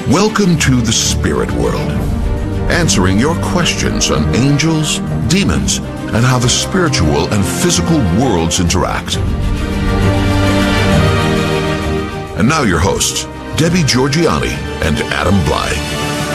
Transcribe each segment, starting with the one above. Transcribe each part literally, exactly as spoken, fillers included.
Welcome to the Spirit World, answering your questions on angels, demons, and how the spiritual and physical worlds interact. And now your hosts, Debbie Georgianni and Adam Blai.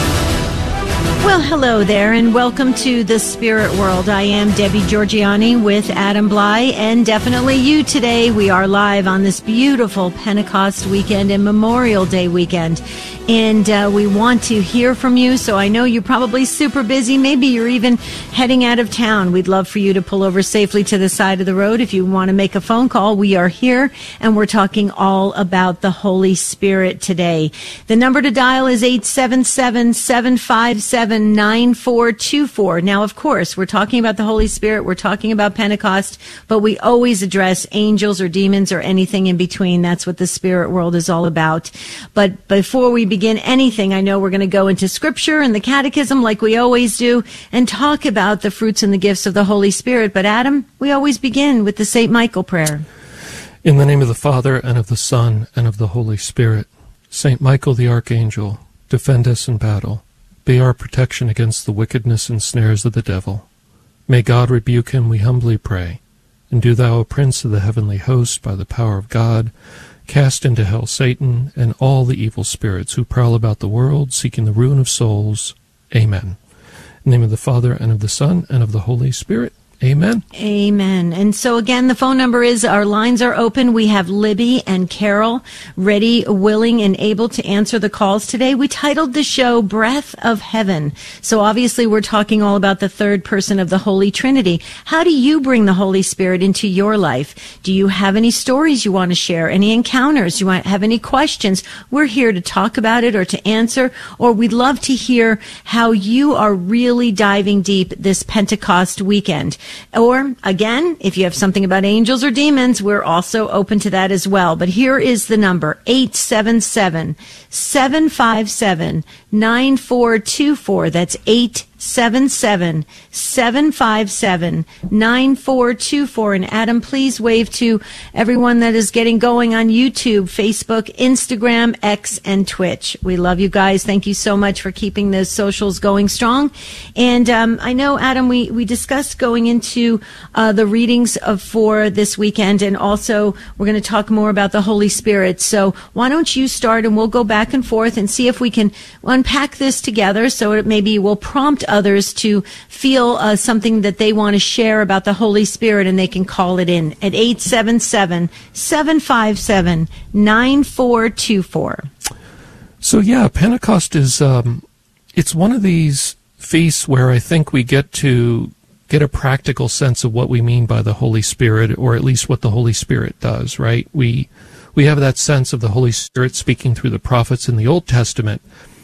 Well, hello there, and welcome to the Spirit World. I am Debbie Georgianni with Adam Blai, and definitely you today. We are live on this beautiful Pentecost weekend and Memorial Day weekend, and uh, we want to hear from you. So I know you're probably super busy. Maybe you're even heading out of town. We'd love for you to pull over safely to the side of the road. If you want to make a phone call, we are here, and we're talking all about the Holy Spirit today. The number to dial is eight seven seven, seven five seven, nine four two four. Now, of course, we're talking about the Holy Spirit. We're talking about Pentecost, but we always address angels or demons or anything in between. That's what the Spirit World is all about. But before we begin anything, I know we're going to go into Scripture and the Catechism like we always do and talk about the fruits and the gifts of the Holy Spirit. But Adam, we always begin with the Saint Michael prayer. In the name of the Father, and of the Son, and of the Holy Spirit. Saint Michael the Archangel, defend us in battle. Be our protection against the wickedness and snares of the devil. May God rebuke him, we humbly pray. And do thou, O Prince of the heavenly host, by the power of God, cast into hell Satan and all the evil spirits who prowl about the world, seeking the ruin of souls. Amen. In the name of the Father, and of the Son, and of the Holy Spirit. Amen. Amen. And so again, the phone number is, our lines are open. We have Libby and Carol ready, willing, and able to answer the calls today. We titled the show Breath of Heaven. So obviously we're talking all about the third person of the Holy Trinity. How do you bring the Holy Spirit into your life? Do you have any stories you want to share? Any encounters? Do you want, have any questions? We're here to talk about it or to answer, or we'd love to hear how you are really diving deep this Pentecost weekend. Or, again, if you have something about angels or demons, we're also open to that as well. But here is the number, eight seven seven, seven five seven, nine four two four. That's eight seven seven, seven five seven, nine four two four. And Adam, please wave to everyone that is getting going on YouTube, Facebook, Instagram, X, and Twitch. We love you guys. Thank you so much for keeping the socials going strong. And um, I know, Adam, we, we discussed going into uh, the readings of for this weekend, and also we're going to talk more about the Holy Spirit. So why don't you start, and we'll go back and forth and see if we can unpack this together, so it maybe will prompt others to feel uh, something that they want to share about the Holy Spirit, and they can call it in at eight seven seven, seven five seven, nine four two four. So yeah, Pentecost is, um, it's one of these feasts where I think we get to get a practical sense of what we mean by the Holy Spirit, or at least what the Holy Spirit does, right? We, we have that sense of the Holy Spirit speaking through the prophets in the Old Testament.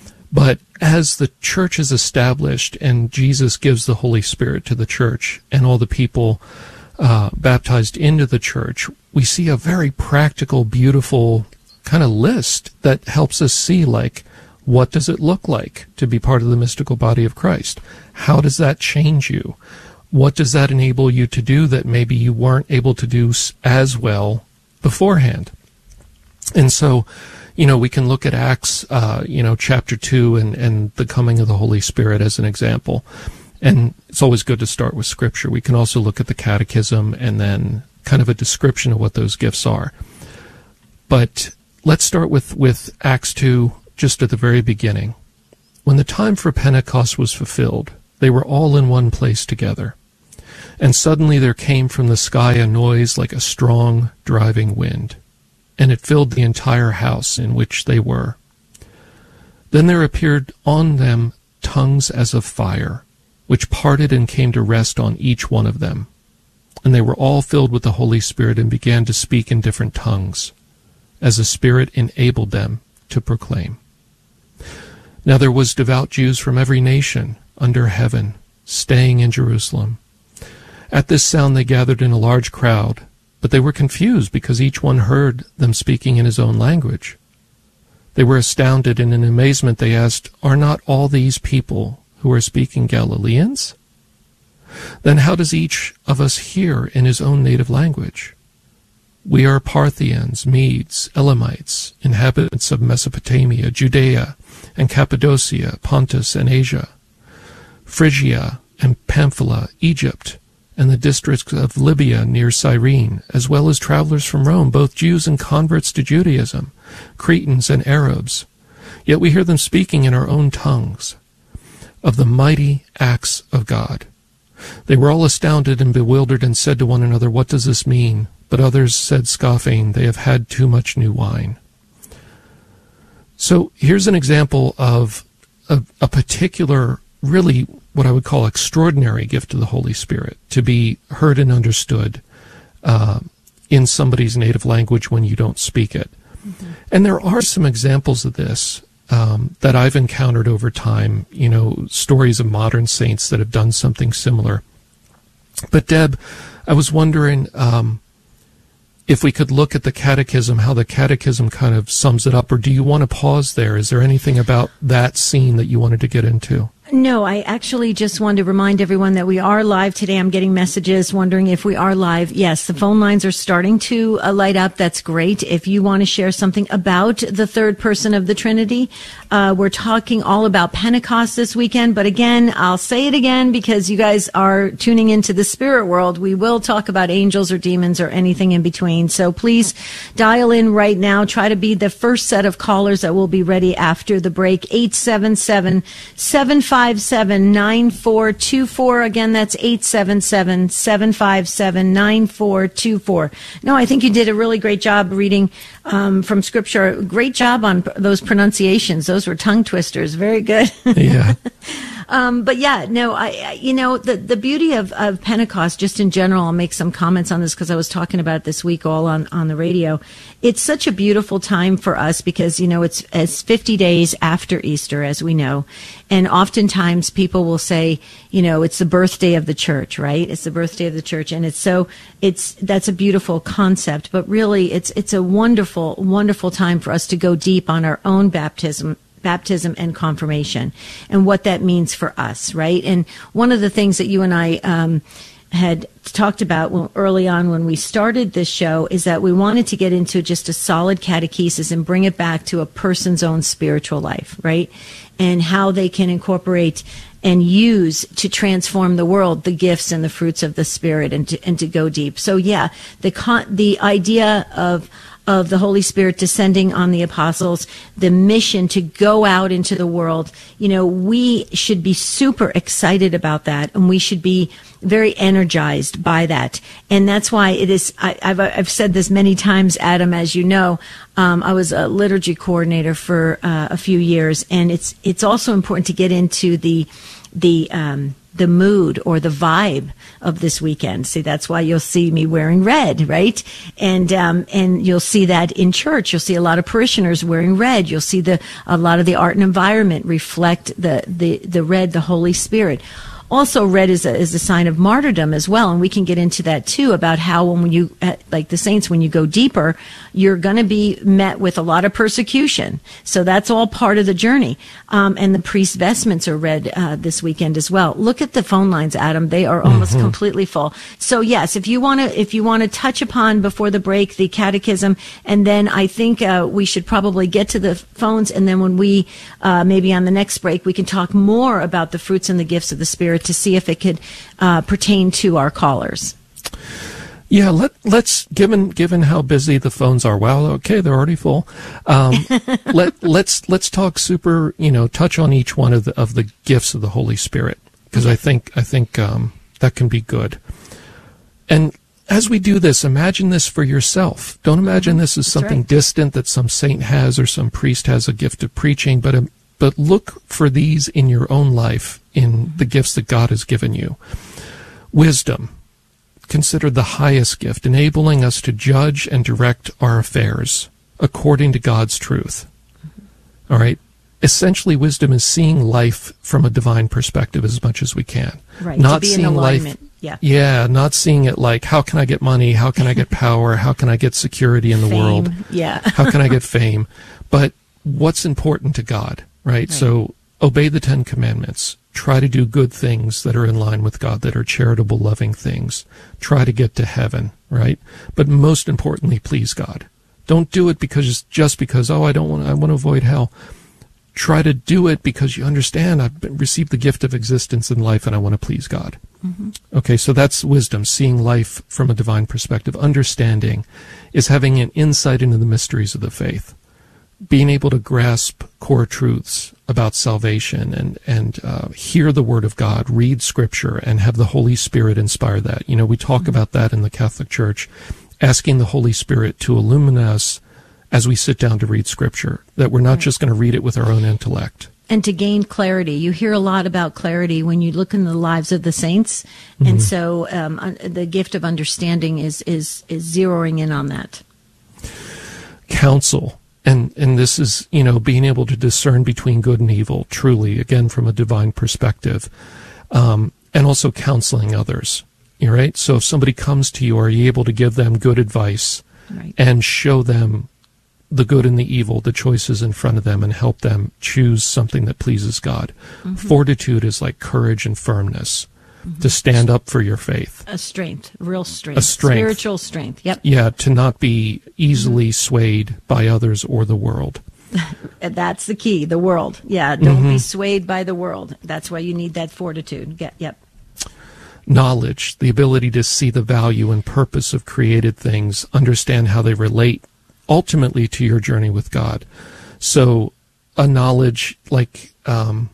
But as the church is established and Jesus gives the Holy Spirit to the church and all the people uh, baptized into the church, we see a very practical, beautiful kind of list that helps us see, like, what does it look like to be part of the mystical body of Christ? How does that change you? What does that enable you to do that maybe you weren't able to do as well beforehand? And so, you know, we can look at Acts, uh, you know, chapter two and, and the coming of the Holy Spirit as an example. And it's always good to start with Scripture. We can also look at the Catechism and then kind of a description of what those gifts are. But let's start with, with Acts two, just at the very beginning. When the time for Pentecost was fulfilled, they were all in one place together. And suddenly there came from the sky a noise like a strong driving wind, and it filled the entire house in which they were. Then there appeared on them tongues as of fire, which parted and came to rest on each one of them. And they were all filled with the Holy Spirit and began to speak in different tongues, as the Spirit enabled them to proclaim. Now there was devout Jews from every nation under heaven, staying in Jerusalem. At this sound they gathered in a large crowd, but they were confused because each one heard them speaking in his own language. They were astounded, and in amazement they asked, "Are not all these people who are speaking Galileans? Then how does each of us hear in his own native language? We are Parthians, Medes, Elamites, inhabitants of Mesopotamia, Judea, and Cappadocia, Pontus, and Asia, Phrygia and Pamphylia, Egypt, and the districts of Libya near Cyrene, as well as travelers from Rome, both Jews and converts to Judaism, Cretans and Arabs. Yet we hear them speaking in our own tongues of the mighty acts of God. They were all astounded and bewildered and said to one another, "What does this mean?" But others said, scoffing, "They have had too much new wine." So here's an example of a, a particular, really what I would call extraordinary gift of the Holy Spirit, to be heard and understood uh, in somebody's native language when you don't speak it. Mm-hmm. And there are some examples of this um, that I've encountered over time, you know, stories of modern saints that have done something similar. But Deb, I was wondering um, if we could look at the Catechism, how the Catechism kind of sums it up, or do you want to pause there? Is there anything about that scene that you wanted to get into? No, I actually just wanted to remind everyone that we are live today. I'm getting messages wondering if we are live. Yes, the phone lines are starting to uh, light up. That's great. If you want to share something about the third person of the Trinity, uh, we're talking all about Pentecost this weekend. But again, I'll say it again because you guys are tuning into the spirit world. We will talk about angels or demons or anything in between. So please dial in right now. Try to be the first set of callers that will be ready after the break. eight seven seven, seven five seven, nine four two four. Again, that's eight seven seven, seven five seven, nine four two four. No, I think you did a really great job reading um, from Scripture. Great job on those pronunciations. Those were tongue twisters. Very good. Yeah. Um, but yeah, no, I, I, you know, the, the beauty of, of Pentecost, just in general, I'll make some comments on this because I was talking about it this week all on, on the radio. It's such a beautiful time for us because, you know, it's, it's fifty days after Easter, as we know. And oftentimes people will say, you know, it's the birthday of the church, right? It's the birthday of the church. And it's so, it's, that's a beautiful concept, but really it's, it's a wonderful, wonderful time for us to go deep on our own baptism baptism and confirmation and what that means for us, right? And one of the things that you and I um, had talked about early on when we started this show is that we wanted to get into just a solid catechesis and bring it back to a person's own spiritual life, right? And how they can incorporate and use to transform the world, the gifts and the fruits of the Spirit, and to, and to go deep. So yeah, the con- the idea of of the Holy Spirit descending on the apostles, the mission to go out into the world, you know, we should be super excited about that, and we should be very energized by that. And that's why it is, I, I've, I've said this many times, Adam, as you know, um, I was a liturgy coordinator for uh, a few years, and it's it's also important to get into the the um, the mood or the vibe of this weekend. See, that's why you'll see me wearing red, right? And um, and you'll see that in church. You'll see a lot of parishioners wearing red. You'll see the a lot of the art and environment reflect the the the red, the Holy Spirit. Also, red is a, is a sign of martyrdom as well, and we can get into that too, about how when you, like the saints, when you go deeper, you're going to be met with a lot of persecution. So that's all part of the journey. Um, and the priest's vestments are red uh, this weekend as well. Look at the phone lines, Adam; they are almost mm-hmm. completely full. So yes, if you want to, if you want to touch upon before the break the catechism, and then I think uh, we should probably get to the phones, and then when we uh, maybe on the next break we can talk more about the fruits and the gifts of the Spirit, to see if it could uh, pertain to our callers. Yeah, let, let's, given given how busy the phones are, wow, okay, they're already full. Um, let, let's let's talk super, you know, touch on each one of the of the gifts of the Holy Spirit, because I think I think um, that can be good. And as we do this, imagine this for yourself. Don't imagine this as something right. distant that some saint has or some priest has a gift of preaching, but um, but look for these in your own life, in the gifts that God has given you. Wisdom, considered the highest gift, enabling us to judge and direct our affairs according to God's truth. All right? Essentially, wisdom is seeing life from a divine perspective as much as we can. Right, not to be seeing in alignment. Life, yeah. yeah, not seeing it like, how can I get money? How can I get power? How can I get security in the fame. world? Yeah. How can I get fame? But what's important to God? Right? right? So obey the Ten Commandments. Try to do good things that are in line with God, that are charitable, loving things. Try to get to heaven, right? But most importantly, please God. Don't do it because just because, oh, I don't want, I want to avoid hell. try to do it because you understand I've been, received the gift of existence in life and I want to please God. Mm-hmm. Okay, so that's wisdom, seeing life from a divine perspective. Understanding is having an insight into the mysteries of the faith, being able to grasp core truths about salvation and, and uh, hear the Word of God, read Scripture, and have the Holy Spirit inspire that. You know, we talk mm-hmm. about that in the Catholic Church, asking the Holy Spirit to illumine us as we sit down to read Scripture, that we're not right. just going to read it with our own intellect. And to gain clarity. You hear a lot about clarity when you look in the lives of the saints, mm-hmm. and so um, the gift of understanding is, is, is zeroing in on that. Counsel. And and this is, you know, being able to discern between good and evil, truly, again, from a divine perspective. Um, and also counseling others, all right? So if somebody comes to you, are you able to give them good advice right. and show them the good and the evil, the choices in front of them, and help them choose something that pleases God? Mm-hmm. Fortitude is like courage and firmness. Mm-hmm. To stand up for your faith. A strength, real strength. A strength. Spiritual strength, yep. Yeah, to not be easily swayed by others or the world. That's the key, the world. Yeah, don't mm-hmm. be swayed by the world. That's why you need that fortitude. Get, yep. Knowledge, the ability to see the value and purpose of created things, understand how they relate ultimately to your journey with God. So a knowledge like um,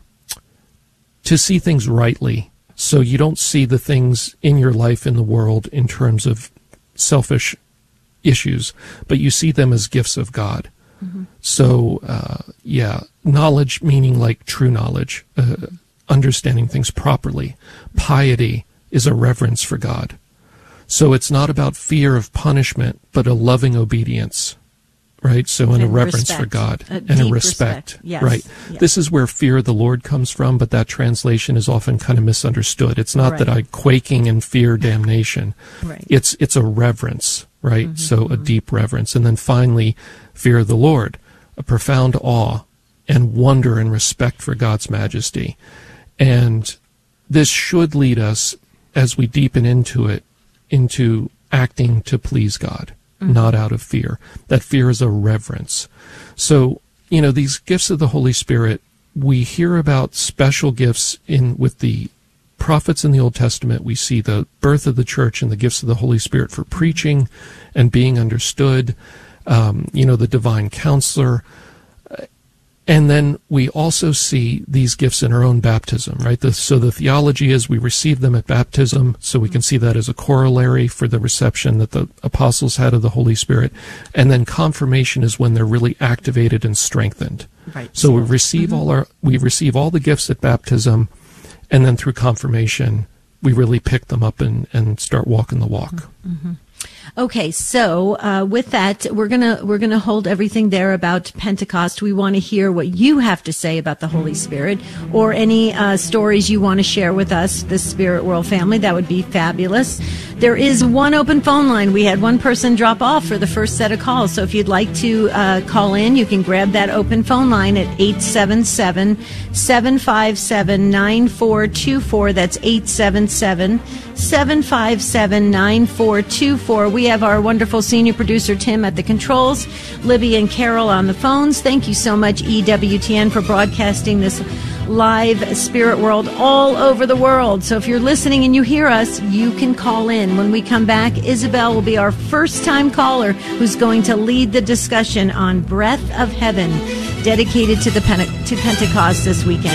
to see things rightly. So you don't see the things in your life in the world in terms of selfish issues, but you see them as gifts of God. Mm-hmm. So, uh, yeah, knowledge meaning like true knowledge, uh, understanding things properly. Piety is a reverence for God. So it's not about fear of punishment, but a loving obedience. Right, so in and a reverence respect. for God a and a respect, respect. Yes. right? Yes. This is where fear of the Lord comes from, but that translation is often kind of misunderstood. It's not right. that I quaking in fear damnation. Right. It's it's a reverence, right? Mm-hmm, so mm-hmm. a deep reverence, and then finally, fear of the Lord, a profound awe and wonder and respect for God's majesty, and this should lead us, as we deepen into it, into acting to please God. Mm-hmm. Not out of fear. That fear is a reverence. So, you know, these gifts of the Holy Spirit, we hear about special gifts in with the prophets in the Old Testament. We see the birth of the church and the gifts of the Holy Spirit for preaching and being understood. Um, you know, the divine counselor. And then we also see these gifts in our own baptism, right? The, so the theology is we receive them at baptism, so we can see that as a corollary for the reception that the apostles had of the Holy Spirit. And then confirmation is when they're really activated and strengthened. Right. So we receive mm-hmm. all our we receive all the gifts at baptism, and then through confirmation, we really pick them up and, and start walking the walk. Mm-hmm. Okay, so uh, with that, we're gonna we're gonna hold everything there about Pentecost. We want to hear what you have to say about the Holy Spirit, or any uh, stories you want to share with us, the Spirit World family. That would be fabulous. There is one open phone line. We had one person drop off for the first set of calls, so if you'd like to uh, call in, you can grab that open phone line at eight seven seven, seven five seven, nine four two four. That's eight seven seven, seven five seven, nine four two four. We have our wonderful senior producer, Tim, at the controls, Libby and Carol on the phones. Thank you so much, E W T N, for broadcasting this live Spirit World all over the world. So if you're listening and you hear us, you can call in. When we come back, Isabel will be our first-time caller who's going to lead the discussion on Breath of Heaven, dedicated to the Pente- to Pentecost this weekend.